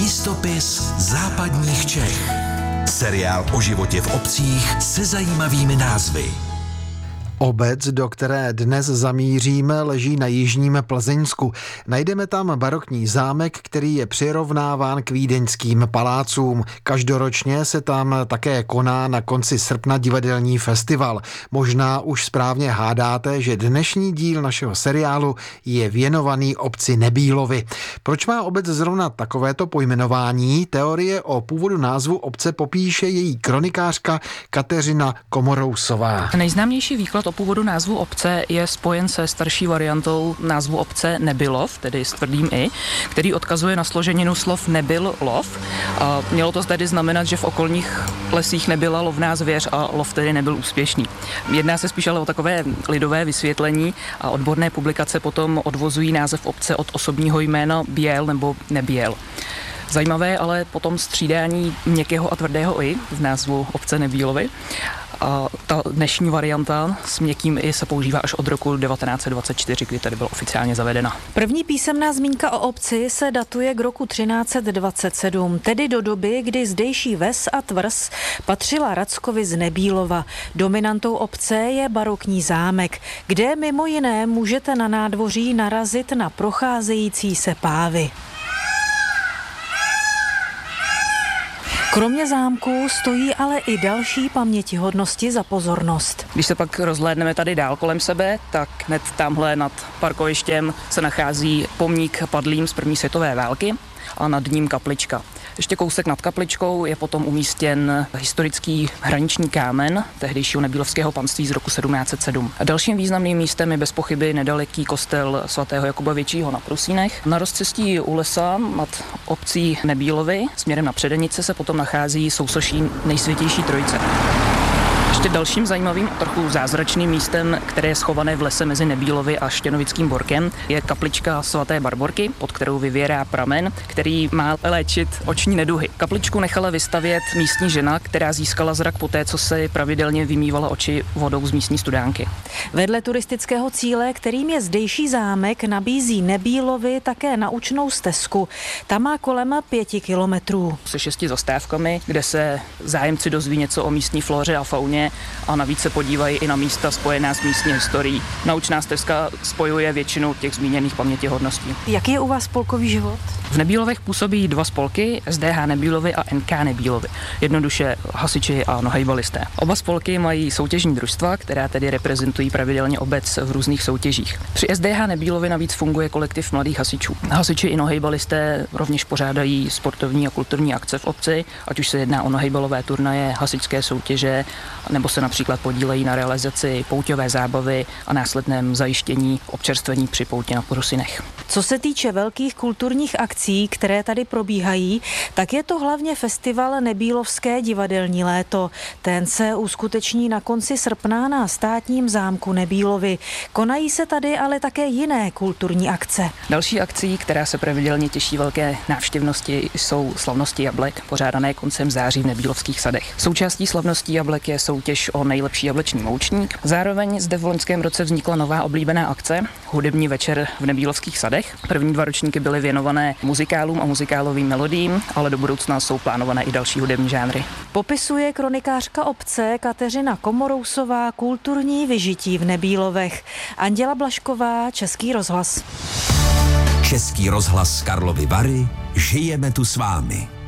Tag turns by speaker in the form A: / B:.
A: Místopis západních Čech. Seriál o životě v obcích se zajímavými názvy.
B: Obec, do které dnes zamíříme, leží na jižním Plzeňsku. Najdeme tam barokní zámek, který je přirovnáván k vídeňským palácům. Každoročně se tam také koná na konci srpna divadelní festival. Možná už správně hádáte, že dnešní díl našeho seriálu je věnovaný obci Nebílovi. Proč má obec zrovna takovéto pojmenování? Teorie o původu názvu obce popíše její kronikářka Kateřina Komorousová.
C: Nejznámější výklad o původu názvu obce je spojen se starší variantou názvu obce Nebylov, tedy s tvrdým i, který odkazuje na složeninu slov nebyl lov. A mělo to tedy znamenat, že v okolních lesích nebyla lovná zvěř a lov tedy nebyl úspěšný. Jedná se spíš ale o takové lidové vysvětlení a odborné publikace potom odvozují název obce od osobního jména Běl nebo Neběl. Zajímavé je ale potom střídání měkkého a tvrdého i v názvu obce Nebílovy. A ta dnešní varianta s měkkým i se používá až od roku 1924, kdy tady byla oficiálně zavedena.
D: První písemná zmínka o obci se datuje k roku 1327, tedy do doby, kdy zdejší ves a tvrz patřila Rackovi z Nebílova. Dominantou obce je barokní zámek, kde mimo jiné můžete na nádvoří narazit na procházející se pávy. Kromě zámku stojí ale i další pamětihodnosti za pozornost.
C: Když se pak rozhlédneme tady dál kolem sebe, tak hned tamhle nad parkovištěm se nachází pomník padlým z první světové války a nad ním kaplička. Ještě kousek nad kapličkou je potom umístěn historický hraniční kámen tehdejšího nebílovského panství z roku 1707. A dalším významným místem je bez pochyby nedaleký kostel svatého Jakuba Většího na Prusínech. Na rozcestí u lesa nad obcí Nebílovy směrem na Předenice se potom nachází sousoší Nejsvětější Trojice. Ještě dalším zajímavým, trochu zázračným místem, které je schované v lese mezi Nebílovy a Štěnovickým Borkem, je kaplička svaté Barborky, pod kterou vyvěrá pramen, který má léčit oční neduhy. Kapličku nechala vystavět místní žena, která získala zrak poté, co se pravidelně vymývala oči vodou z místní studánky.
D: Vedle turistického cíle, kterým je zdejší zámek, nabízí Nebílovi také naučnou stezku. Ta má kolem 5 kilometrů.
C: Se 6 zastávkami, kde se zájemci dozví něco o místní flóře a fauně a navíc se podívají i na místa spojená s místní historií. Naučná stezka spojuje většinu těch zmíněných pamětihodností.
D: Jaký je u vás spolkový život?
C: V Nebílovech působí 2 spolky, SDH Nebílovy a NK Nebílovy. Jednoduše hasiči a nohejbalisté. Oba spolky mají soutěžní družstva, která tedy reprezentují pravidelně obec v různých soutěžích. Při SDH Nebílovy navíc funguje kolektiv mladých hasičů. Hasiči i nohejbalisté rovněž pořádají sportovní a kulturní akce v obci, ať už se jedná o nohejbalové turnaje, hasičské soutěže, nebo se například podílejí na realizaci pouťové zábavy a následném zajištění občerstvení při pouti na Prusinech.
D: Co se týče velkých kulturních akcí, které tady probíhají, tak je to hlavně festival Nebílovské divadelní léto. Ten se uskuteční na konci srpna na státním zámku Nebílovy. Konají se tady ale také jiné kulturní akce.
C: Další akcí, která se pravidelně těší velké návštěvnosti, jsou slavnosti jablek, pořádané koncem září v Nebílovských sadech. Součástí slavností jablek je soutěž o nejlepší jablečný moučník. Zároveň zde v loňském roce vznikla nová oblíbená akce, hudební večer v Nebílovských sadech. První 2 ročníky byly věnované muzikálům a muzikálovým melodiím, ale do budoucna jsou plánované i další hudební žánry.
D: Popisuje kronikářka obce Kateřina Komorousová kulturní vyžití v Nebílovech. Anděla Blašková, Český rozhlas.
A: Český rozhlas Karlovy Vary, žijeme tu s vámi.